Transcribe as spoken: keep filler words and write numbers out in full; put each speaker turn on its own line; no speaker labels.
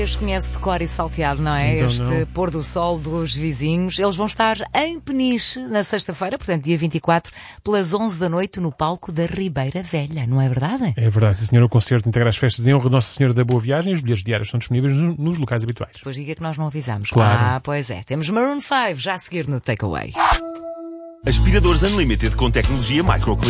Este conhece de cor e salteado, não é?
Então,
este
não.
pôr do sol dos vizinhos. Eles vão estar em Peniche na sexta-feira, portanto dia vinte e quatro, pelas onze da noite no palco da Ribeira Velha, não é verdade?
É verdade, sim senhor. O concerto integra as festas em honra de Nossa Senhora da Boa Viagem. Os bilhetes diários estão disponíveis no- nos locais habituais.
Pois diga que nós não avisamos.
Claro.
Ah, pois é. Temos Maroon cinco já a seguir no Takeaway.
Aspiradores Unlimited com tecnologia microclean.